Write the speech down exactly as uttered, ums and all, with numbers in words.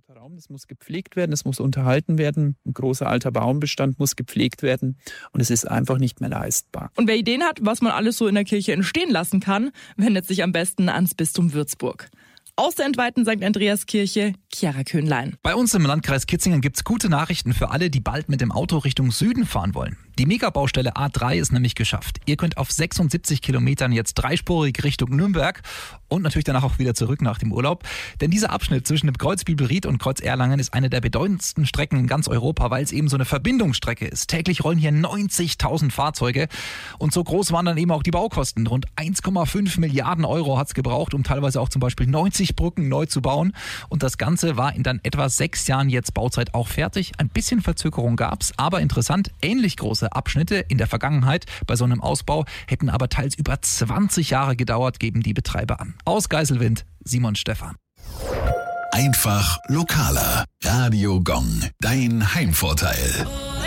ausgebauter Raum, das muss gepflegt werden, es muss unterhalten werden. Ein großer alter Baumbestand muss gepflegt werden und es ist einfach nicht mehr leistbar. Und wer Ideen hat, was man alles so in der Kirche entstehen lassen kann, wendet sich am besten ans Bistum Würzburg. Aus der entweihten Sankt Andreaskirche, Chiara Köhnlein. Bei uns im Landkreis Kitzingen gibt's gute Nachrichten für alle, die bald mit dem Auto Richtung Süden fahren wollen. Die Megabaustelle A drei ist nämlich geschafft. Ihr könnt auf sechsundsiebzig Kilometern jetzt dreispurig Richtung Nürnberg und natürlich danach auch wieder zurück nach dem Urlaub. Denn dieser Abschnitt zwischen dem Kreuz Bibelried und Kreuz Erlangen ist eine der bedeutendsten Strecken in ganz Europa, weil es eben so eine Verbindungsstrecke ist. Täglich rollen hier neunzigtausend Fahrzeuge und so groß waren dann eben auch die Baukosten. Rund eins Komma fünf Milliarden Euro hat's gebraucht, um teilweise auch zum Beispiel neunzig Brücken neu zu bauen. Und das Ganze war in dann etwa sechs Jahren jetzt Bauzeit auch fertig. Ein bisschen Verzögerung gab's, aber interessant, ähnlich große Abschnitte in der Vergangenheit bei so einem Ausbau hätten aber teils über zwanzig Jahre gedauert, geben die Betreiber an. Aus Geiselwind, Simon Stephan. Einfach lokaler. Radio Gong, dein Heimvorteil.